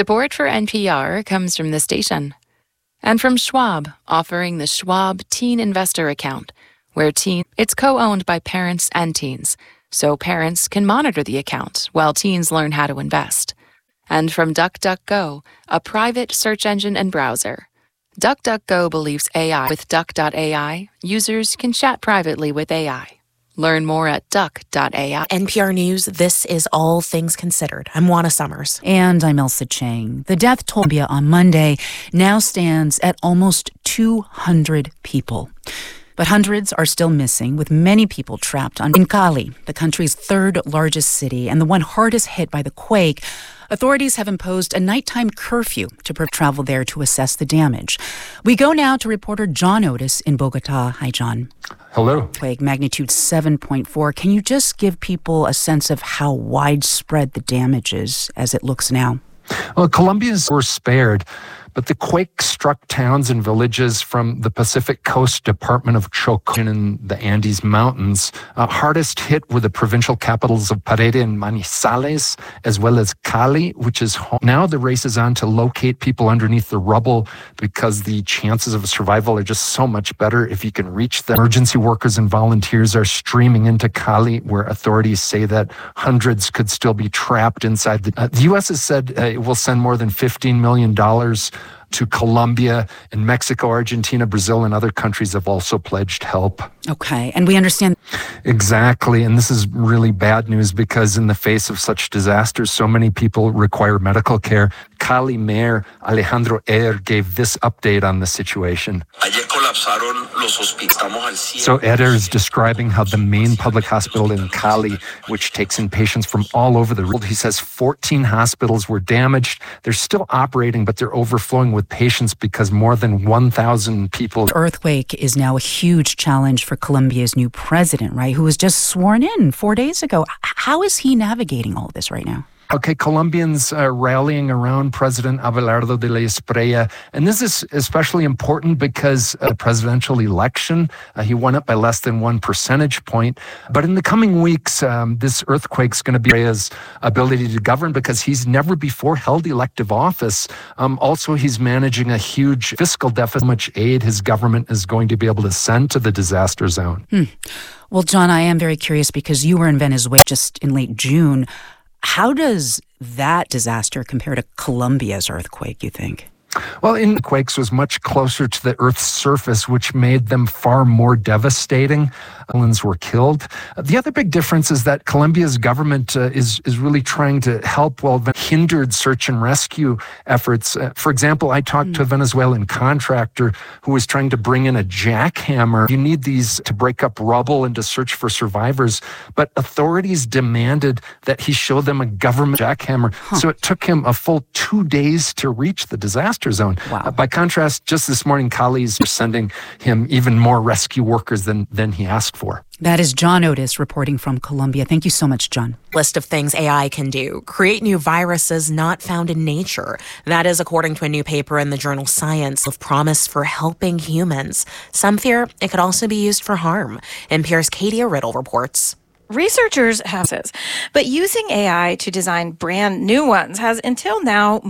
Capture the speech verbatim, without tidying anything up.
Support for N P R comes from the station and from Schwab, offering the Schwab Teen Investor Account, where teen it's co-owned by parents and teens, so parents can monitor the account while teens learn how to invest. And from DuckDuckGo, a private search engine and browser. DuckDuckGo believes A I. With Duck dot A I, users can chat privately with A I. Learn more at duck dot A I. N P R News, this is All Things Considered. I'm Juana Summers. And I'm Elsa Chang. The death toll in Colombia on Monday now stands at almost two hundred people. But hundreds are still missing, with many people trapped on in Cali, the country's third largest city and the one hardest hit by the quake. Authorities have imposed a nighttime curfew to prevent travel there to assess the damage. We go now to reporter John Otis in Bogota. Hi, John. Hello. Quake magnitude seven point four. Can you just give people a sense of how widespread the damage is as it looks now? Well, Colombians were spared, but the quake struck towns and villages from the Pacific Coast Department of Chocó in the Andes Mountains. Uh, hardest hit were the provincial capitals of Pereira and Manizales, as well as Cali, which is home. Now the race is on to locate people underneath the rubble because the chances of survival are just so much better if you can reach them. Emergency workers and volunteers are streaming into Cali, where authorities say that hundreds could still be trapped inside. The, uh, the U S has said uh, it will send more than fifteen million dollars to Colombia, and Mexico, Argentina, Brazil, and other countries have also pledged help. Okay, and we understand. Exactly, and this is really bad news because in the face of such disasters, so many people require medical care. Cali Mayor Alejandro Eder gave this update on the situation. So Eder is describing how the main public hospital in Cali, which takes in patients from all over the world, he says fourteen hospitals were damaged. They're still operating, but they're overflowing with patients because more than one thousand people. The earthquake is now a huge challenge for Colombia's new president, right, who was just sworn in four days ago. How is he navigating all of this right now? Okay, Colombians are rallying around President Abelardo de la Espriella, and this is especially important because uh, the presidential election, uh, he won it by less than one percentage point. But in the coming weeks, um, this earthquake's going to be his ability to govern because he's never before held elective office. Um, also, he's managing a huge fiscal deficit, how much aid his government is going to be able to send to the disaster zone. Hmm. Well, John, I am very curious because you were in Venezuela just in late June. How does that disaster compare to Colombia's earthquake, you think? Well, in quakes was much closer to the Earth's surface, which made them far more devastating. Islands were killed. The other big difference is that Colombia's government uh, is is really trying to help while hindered search and rescue efforts. Uh, for example, I talked mm. to a Venezuelan contractor who was trying to bring in a jackhammer. You need these to break up rubble and to search for survivors, but authorities demanded that he show them a government jackhammer. Huh. So it took him a full two days to reach the disaster zone. Wow. Uh, by contrast, just this morning, Cali's are sending him even more rescue workers than, than he asked for. That is John Otis reporting from Colombia. Thank you so much, John. List of things A I can do. Create new viruses not found in nature. That is according to a new paper in the journal Science of promise for helping humans. Some fear it could also be used for harm. N P R's Katie Riddle reports. Researchers have says, but using A I to design brand new ones has until now